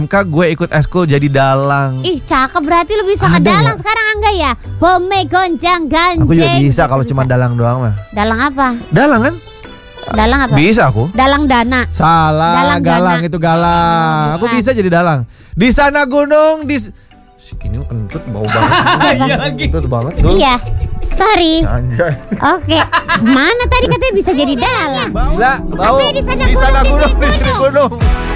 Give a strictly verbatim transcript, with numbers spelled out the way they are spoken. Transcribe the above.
Maka gue ikut eskul jadi dalang. Ih cakep, berarti lu bisa Ada ngedalang ya? sekarang Angga ya. Pome gonjang ganjeng. Aku juga bisa kalau Gitu cuma dalang doang mah. Dalang apa? Dalang kan? Dalang apa? Bisa aku. Dalang dana. Salah, Dalang galang dana. itu galang. Oh, Aku bukan. bisa jadi dalang. Di sana gunung, di Si, ini kentut bau banget. Iya lagi. Kentut banget. Duh. Iya. Sorry. Anjay. Oke. Mana tadi katanya bisa jadi dalang? Gila, bau. Tapi di sana Di sana gunung, di gunung, sini di sini gunung. gunung.